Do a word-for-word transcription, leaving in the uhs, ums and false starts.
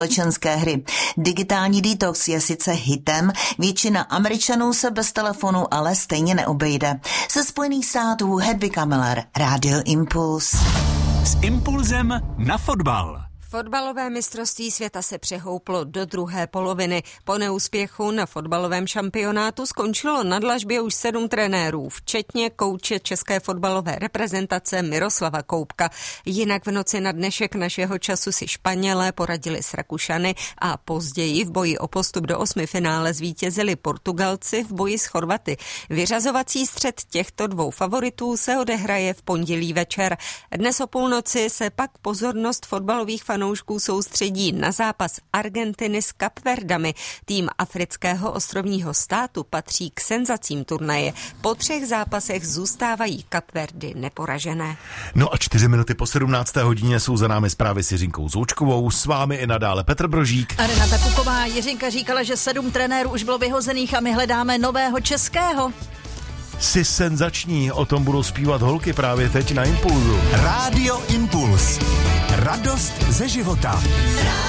společenské hry. Digitální detox je sice hitem, většina Američanů se bez telefonu ale stejně neobejde. Ze Spojených států Hedvika Miller, Radio Impuls. S impulzem na fotbal. Fotbalové mistrovství světa se přehouplo do druhé poloviny. Po neúspěchu na fotbalovém šampionátu skončilo na dlažbě už sedm trenérů, včetně kouče české fotbalové reprezentace Miroslava Koubka. Jinak v noci na dnešek našeho času si Španělé poradili s Rakušany a později v boji o postup do osmifinále zvítězili Portugalci v boji s Chorvaty. Vyřazovací střet těchto dvou favoritů se odehraje v pondělí večer. Dnes o půlnoci se pak pozornost fotbalových fanoušků fanoušků soustředí na zápas Argentiny s Kapverdami. Tým afrického ostrovního státu patří k senzacím turnaje. Po třech zápasech zůstávají Kapverdy neporažené. No a čtyři minuty po sedmnácté hodině jsou za námi zprávy s Jiřinkou Zoučkovou, s vámi i nadále Petr Brožík. A Renata Puková. Jiřinka říkala, že sedm trenérů už bylo vyhozených a my hledáme nového českého. Jsi senzační, o tom budou zpívat holky právě teď na Impulzu. Rádio Impuls. Radost ze života.